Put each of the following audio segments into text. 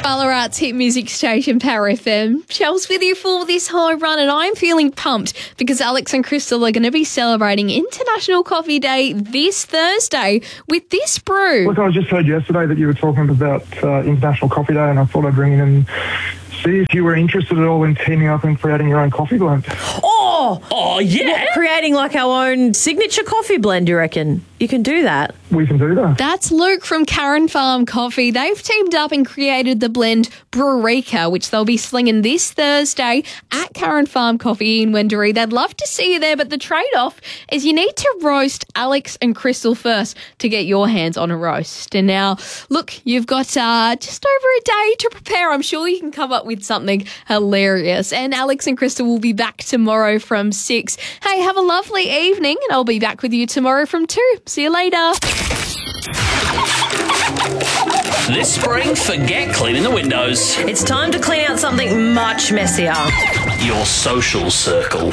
Ballarat's hit music station, Power FM. Chel's with you for this high run, and I'm feeling pumped because Alex and Crystal are going to be celebrating International Coffee Day this Thursday with this brew. Look, I just heard yesterday that you were talking about International Coffee Day, and I thought I'd ring in and see if you were interested at all in teaming up and creating your own coffee blend. Oh, yeah. What, creating like our own signature coffee blend, you reckon? You can do that? We can do that. That's Luke from Karen Farm Coffee. They've teamed up and created the blend Brewerika, which they'll be slinging this Thursday at Karen Farm Coffee in Wendouree. They'd love to see you there, but the trade-off is you need to roast Alex and Crystal first to get your hands on a roast. And now, look, you've got just over a day to prepare. I'm sure you can come up with something hilarious. And Alex and Crystal will be back tomorrow from 6. Hey, have a lovely evening, and I'll be back with you tomorrow from 2. See you later. This spring, forget cleaning the windows. It's time to clean out something much messier. Your social circle.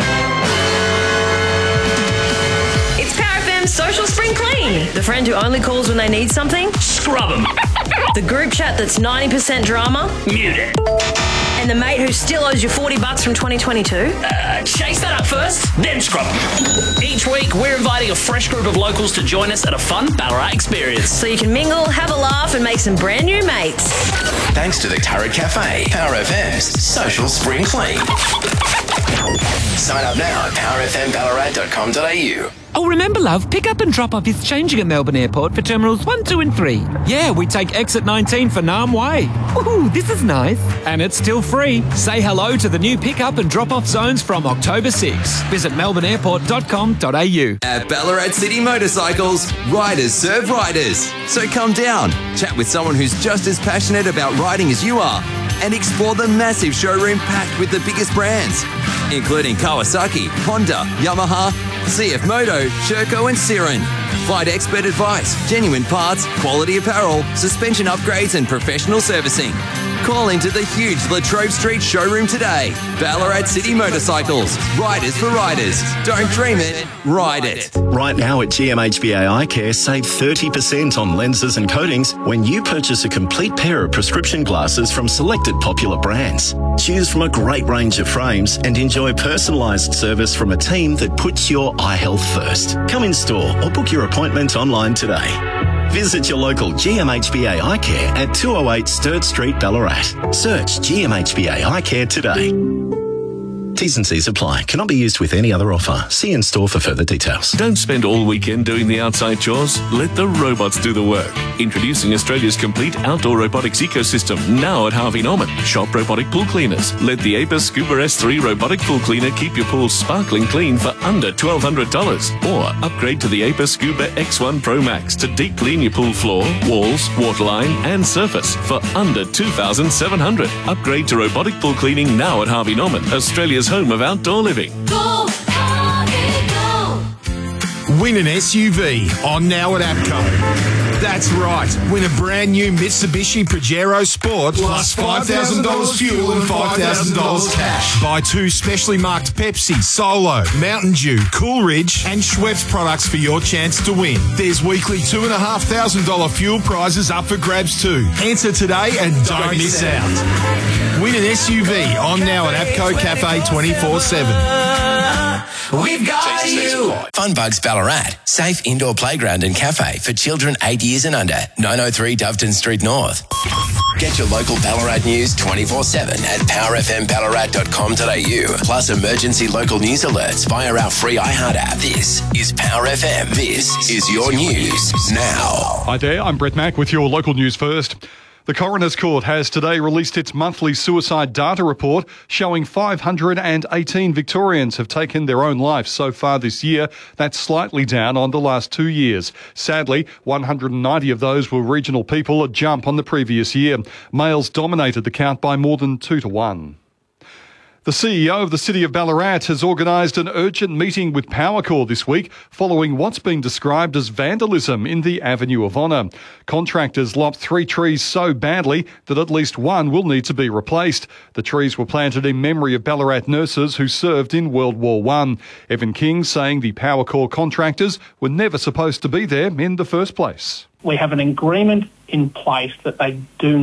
It's Power FM's Social Spring Clean. The friend who only calls when they need something. Scrub them. The group chat that's 90% drama. Mute it. And the mate who still owes you $40 from 2022. Chase that up first, then scrub them. Each week, we're inviting a fresh group of locals to join us at a fun Ballarat experience. So you can mingle, have a laugh, and make some brand new mates. Thanks to the Turret Cafe, Power FM's Social Spring Clean. Sign up now at powerfmballarat.com.au. Oh, remember, love, pick up and drop off is changing at Melbourne Airport for Terminals 1, 2 and 3. Yeah, we take exit 19 for Nam Way. Ooh, this is nice. And it's still free. Say hello to the new pick up and drop off zones from October 6. Visit melbourneairport.com.au. At Ballarat City Motorcycles, riders serve riders. So come down, chat with someone who's just as passionate about riding as you are, and explore the massive showroom packed with the biggest brands, including Kawasaki, Honda, Yamaha, CF Moto, Sherco and Siren. Find expert advice, genuine parts, quality apparel, suspension upgrades and professional servicing. Call into the huge Latrobe Street showroom today. Ballarat City Motorcycles. Riders for riders. Don't dream it, ride it. Right now at GMHBA Eye Care, save 30% on lenses and coatings when you purchase a complete pair of prescription glasses from selected popular brands. Choose from a great range of frames and enjoy personalised service from a team that puts your eye health first. Come in store or book your appointment online today. Visit your local GMHBA Eye Care at 208 Sturt Street, Ballarat. Search GMHBA Eye Care today. T's and C's apply. Cannot be used with any other offer. See in store for further details. Don't spend all weekend doing the outside chores. Let the robots do the work. Introducing Australia's complete outdoor robotics ecosystem now at Harvey Norman. Shop robotic pool cleaners. Let the Apis Scuba S3 robotic pool cleaner keep your pool sparkling clean for under $1,200. Or upgrade to the Apis Scuba X1 Pro Max to deep clean your pool floor, walls, waterline and surface for under $2,700. Upgrade to robotic pool cleaning now at Harvey Norman, Australia's home of outdoor living. Go, Harvey, go! Win an SUV on now at APCO. That's right. Win a brand new Mitsubishi Pajero Sport plus $5,000 fuel and $5,000 cash. Buy 2 specially marked Pepsi, Solo, Mountain Dew, Coolridge and Schweppes products for your chance to win. There's weekly $2,500 fuel prizes up for grabs too. Enter today and don't miss out. Win an SUV on now at APCO Cafe 24/7. We've got you. Funbugs Ballarat. Safe indoor playground and cafe for children 8 years and under. 903 Doveton Street North. Get your local Ballarat news 24/7 at powerfmballarat.com.au. Plus emergency local news alerts via our free iHeart app. This is Power FM. This is your news now. Hi there, I'm Brett Mack with your local news first. The Coroner's Court has today released its monthly suicide data report showing 518 Victorians have taken their own life so far this year. That's slightly down on the last 2 years. Sadly, 190 of those were regional people, a jump on the previous year. Males dominated the count by more than 2 to 1. The CEO of the City of Ballarat has organised an urgent meeting with Powercor this week following what's been described as vandalism in the Avenue of Honour. Contractors lopped 3 trees so badly that at least one will need to be replaced. The trees were planted in memory of Ballarat nurses who served in World War I. Evan King saying the Powercor contractors were never supposed to be there in the first place. We have an agreement in place that they do not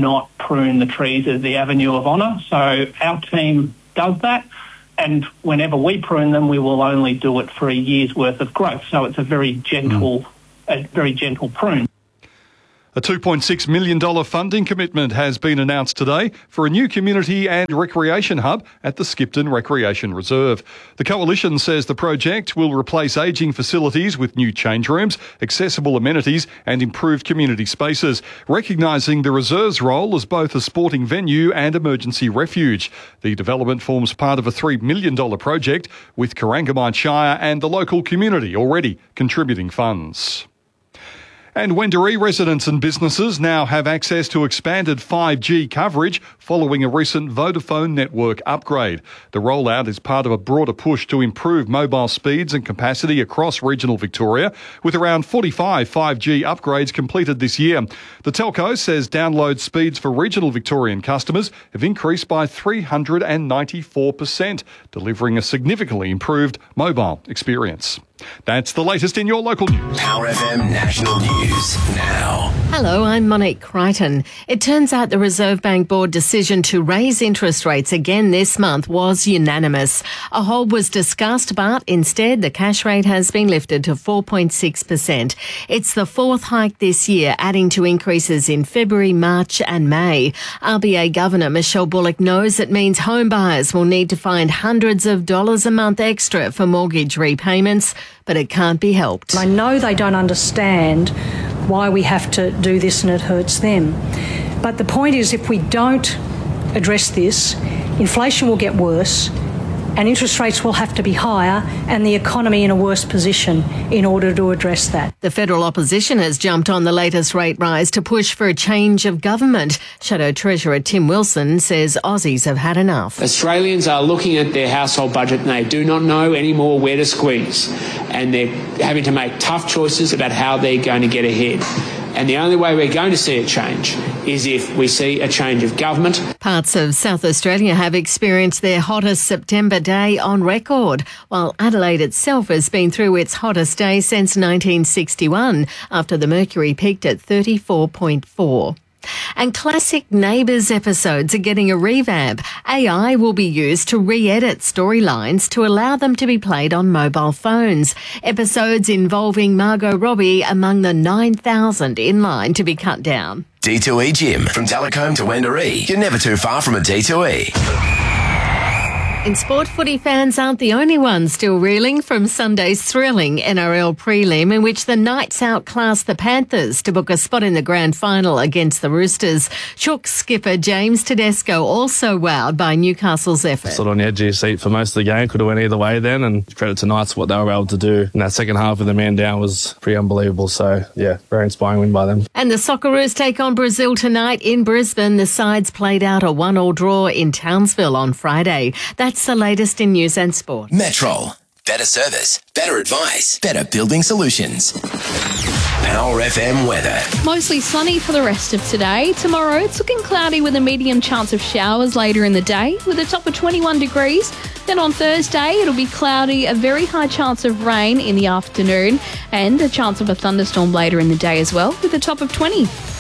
prune the trees as the avenue of honour. So our team does that. And whenever we prune them, we will only do it for a year's worth of growth. So it's a very gentle prune. A $2.6 million funding commitment has been announced today for a new community and recreation hub at the Skipton Recreation Reserve. The Coalition says the project will replace ageing facilities with new change rooms, accessible amenities and improved community spaces, recognising the reserve's role as both a sporting venue and emergency refuge. The development forms part of a $3 million project, with Corangamite Shire and the local community already contributing funds. And Wendouree residents and businesses now have access to expanded 5G coverage following a recent Vodafone network upgrade. The rollout is part of a broader push to improve mobile speeds and capacity across regional Victoria, with around 45 5G upgrades completed this year. The telco says download speeds for regional Victorian customers have increased by 394%, delivering a significantly improved mobile experience. That's the latest in your local news. Power FM National News now. Hello, I'm Monique Crichton. It turns out the Reserve Bank Board decision to raise interest rates again this month was unanimous. A hold was discussed, but instead the cash rate has been lifted to 4.6%. It's the fourth hike this year, adding to increases in February, March and May. RBA Governor Michelle Bullock knows it means home buyers will need to find hundreds of dollars a month extra for mortgage repayments, but it can't be helped. I know they don't understand why we have to do this and it hurts them. But the point is, if we don't address this, inflation will get worse and interest rates will have to be higher and the economy in a worse position in order to address that. The federal opposition has jumped on the latest rate rise to push for a change of government. Shadow Treasurer Tim Wilson says Aussies have had enough. Australians are looking at their household budget and they do not know anymore where to squeeze, and they're having to make tough choices about how they're going to get ahead. And the only way we're going to see a change is if we see a change of government. Parts of South Australia have experienced their hottest September day on record, while Adelaide itself has been through its hottest day since 1961, after the mercury peaked at 34.4. And classic Neighbours episodes are getting a revamp. AI will be used to re-edit storylines to allow them to be played on mobile phones. Episodes involving Margot Robbie among the 9,000 in line to be cut down. D2E Gym. From Telecombe to Wendouree, you're never too far from a D2E. In sport, footy fans aren't the only ones still reeling from Sunday's thrilling NRL prelim, in which the Knights outclassed the Panthers to book a spot in the grand final against the Roosters. Chook skipper James Tedesco also wowed by Newcastle's effort. Stood on the edge of your seat for most of the game. Could have went either way then, and credit to Knights what they were able to do in that second half with the man down was pretty unbelievable. So, yeah, very inspiring win by them. And the Socceroos take on Brazil tonight in Brisbane. The sides played out a 1-1 draw in Townsville on Friday. That's the latest in news and sport. Metro. Better service, better advice, better building solutions. Power FM weather. Mostly sunny for the rest of today. Tomorrow, it's looking cloudy with a medium chance of showers later in the day, with a top of 21 degrees. Then on Thursday, it'll be cloudy, a very high chance of rain in the afternoon, and a chance of a thunderstorm later in the day as well, with a top of 20.